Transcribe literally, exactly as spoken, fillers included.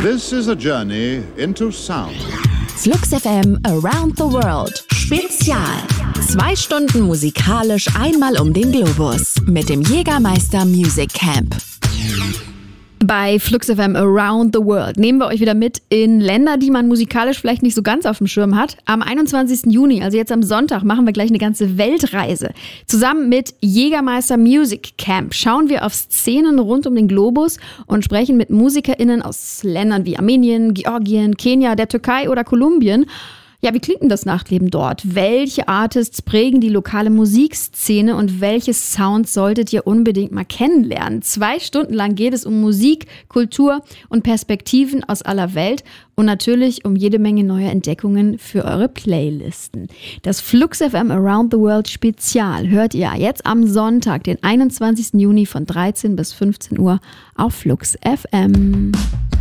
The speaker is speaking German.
This is a journey into sound. Flux F M Around the World Spezial. Zwei Stunden musikalisch einmal um den Globus mit dem Jägermeister Music Camp. Bei Flux F M Around the World nehmen wir euch wieder mit in Länder, die man musikalisch vielleicht nicht so ganz auf dem Schirm hat. Am einundzwanzigsten Juni, also jetzt am Sonntag, machen wir gleich eine ganze Weltreise. Zusammen mit Jägermeister Music Camp schauen wir auf Szenen rund um den Globus und sprechen mit MusikerInnen aus Ländern wie Armenien, Georgien, Kenia, der Türkei oder Kolumbien. Ja, wie klingt denn das Nachtleben dort? Welche Artists prägen die lokale Musikszene und welche Sounds solltet ihr unbedingt mal kennenlernen? Zwei Stunden lang geht es um Musik, Kultur und Perspektiven aus aller Welt und natürlich um jede Menge neuer Entdeckungen für eure Playlisten. Das Flux F M Around the World Spezial hört ihr jetzt am Sonntag, den einundzwanzigsten Juni von dreizehn bis fünfzehn Uhr auf Flux F M.